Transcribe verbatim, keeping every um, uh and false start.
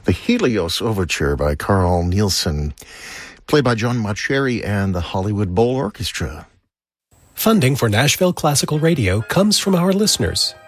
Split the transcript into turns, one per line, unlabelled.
The Helios Overture by Carl Nielsen, played by John Mauceri and the Hollywood Bowl Orchestra.
Funding for Nashville Classical Radio comes from our listeners.